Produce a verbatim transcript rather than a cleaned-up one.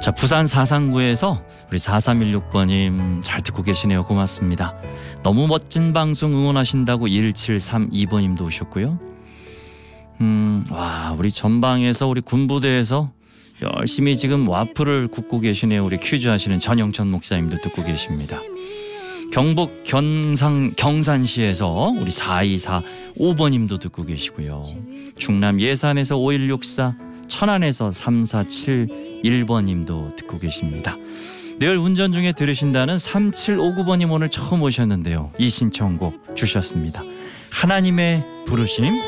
자, 부산 사상구에서 우리 사삼일육 번님 잘 듣고 계시네요. 고맙습니다. 너무 멋진 방송 응원하신다고 일칠삼이 번님도 오셨고요. 음, 와, 우리 전방에서 우리 군부대에서 열심히 지금 와플을 굽고 계시네요. 우리 퀴즈 하시는 전영천 목사님도 듣고 계십니다. 경북 경상, 경산시에서 우리 사이사오 번님도 듣고 계시고요. 충남 예산에서 오일육사, 천안에서 삼사칠일 번님도 듣고 계십니다. 늘 운전 중에 들으신다는 삼칠오구 번님 오늘 처음 오셨는데요. 이 신청곡 주셨습니다. 하나님의 부르심.